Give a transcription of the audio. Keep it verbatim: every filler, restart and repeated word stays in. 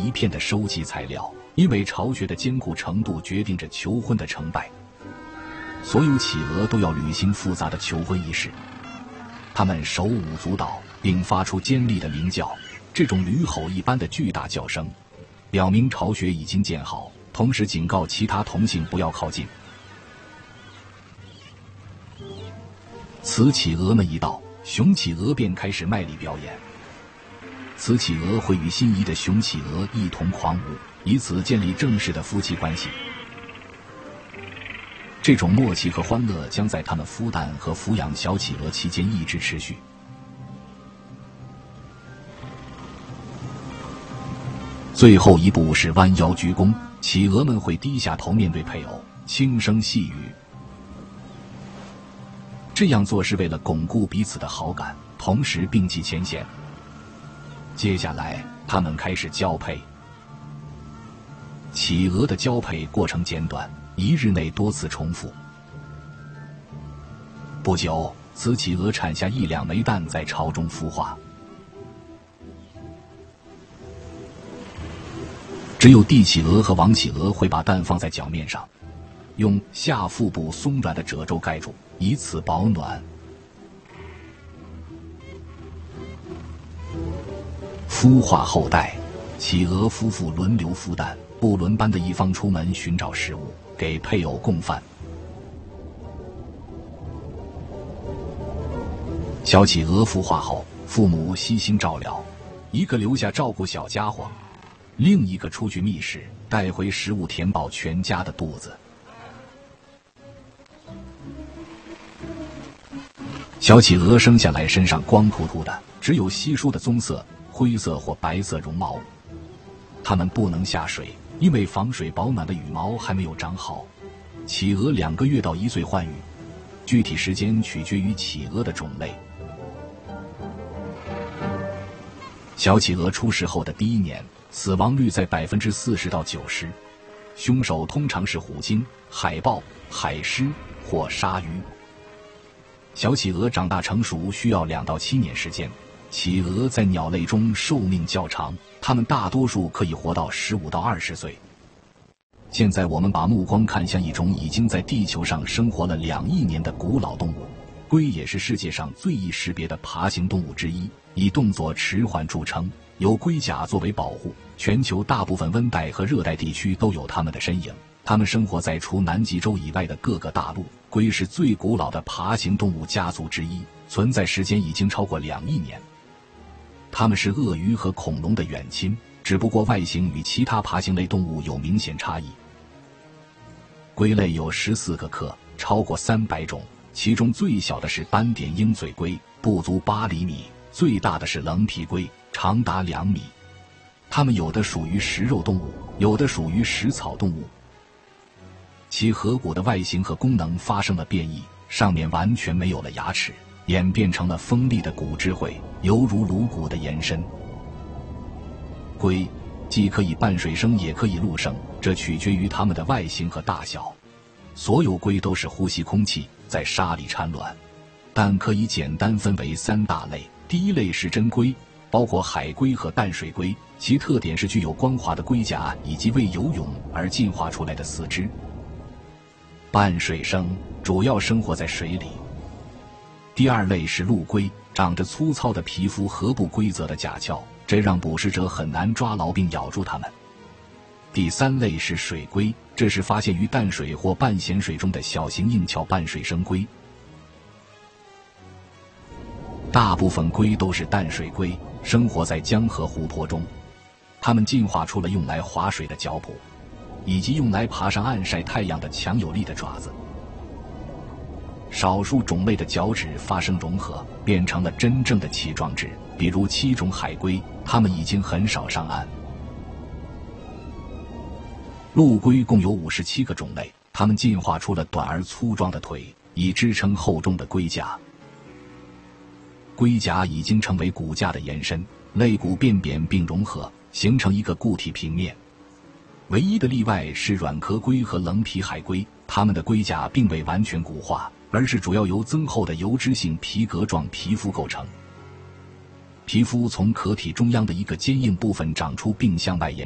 一片的收集材料，因为巢穴的坚固程度决定着求婚的成败。所有企鹅都要履行复杂的求婚仪式，它们手舞足蹈，并发出尖利的鸣叫，这种驴吼一般的巨大叫声，表明巢穴已经建好，同时警告其他同性不要靠近。雌企鹅们一到，雄企鹅便开始卖力表演。雌企鹅会与心仪的雄企鹅一同狂舞，以此建立正式的夫妻关系。这种默契和欢乐将在它们孵蛋和抚养小企鹅期间一直持续。最后一步是弯腰鞠躬，企鹅们会低下头面对配偶，轻声细语。这样做是为了巩固彼此的好感，同时摒弃前嫌。接下来，他们开始交配。企鹅的交配过程简短，一日内多次重复。不久，雌企鹅产下一两枚蛋，在巢中孵化。只有帝企鹅和王企鹅会把蛋放在脚面上，用下腹部松软的褶皱盖住，以此保暖。孵化后代，企鹅夫妇轮流孵蛋，不轮班的一方出门寻找食物，给配偶供饭。小企鹅孵化后，父母悉心照料，一个留下照顾小家伙，另一个出去觅食，带回食物填饱全家的肚子。小企鹅生下来身上光秃秃的，只有稀疏的棕色、灰色或白色绒毛。它们不能下水，因为防水保暖的羽毛还没有长好。企鹅两个月到一岁换羽，具体时间取决于企鹅的种类。小企鹅出世后的第一年，死亡率在百分之四十到九十，凶手通常是虎鲸、海豹、海狮或鲨鱼。小企鹅长大成熟需要两到七年时间。企鹅在鸟类中寿命较长，它们大多数可以活到十五到二十岁。现在我们把目光看向一种已经在地球上生活了两亿年的古老动物。龟也是世界上最易识别的爬行动物之一，以动作迟缓著称，有龟甲作为保护。全球大部分温带和热带地区都有它们的身影。它们生活在除南极洲以外的各个大陆。龟是最古老的爬行动物家族之一，存在时间已经超过两亿年。它们是鳄鱼和恐龙的远亲，只不过外形与其他爬行类动物有明显差异。龟类有十四个科，超过三百种，其中最小的是斑点鹰嘴龟，不足八厘米；最大的是棱皮龟，长达两米。它们有的属于食肉动物，有的属于食草动物。其颌骨的外形和功能发生了变异，上面完全没有了牙齿，演变成了锋利的骨质喙，犹如颅骨的延伸。龟既可以半水生也可以陆生，这取决于它们的外形和大小。所有龟都是呼吸空气，在沙里产卵，但可以简单分为三大类。第一类是真龟，包括海龟和淡水龟，其特点是具有光滑的龟甲以及为游泳而进化出来的四肢。半水生，主要生活在水里。第二类是陆龟，长着粗糙的皮肤和不规则的甲壳，这让捕食者很难抓牢并咬住它们。第三类是水龟，这是发现于淡水或半咸水中的小型硬壳半水生龟。大部分龟都是淡水龟，生活在江河湖泊中。它们进化出了用来划水的脚蹼，以及用来爬上岸晒太阳的强有力的爪子。少数种类的脚趾发生融合，变成了真正的鳍状趾，比如七种海龟，它们已经很少上岸。陆龟共有五十七个种类，它们进化出了短而粗壮的腿，以支撑厚重的龟甲。龟甲已经成为骨架的延伸，肋骨变扁并融合，形成一个固体平面。唯一的例外是软壳龟和棱皮海龟，它们的龟甲并未完全骨化，而是主要由增厚的油脂性皮革状皮肤构成。皮肤从壳体中央的一个坚硬部分长出并向外延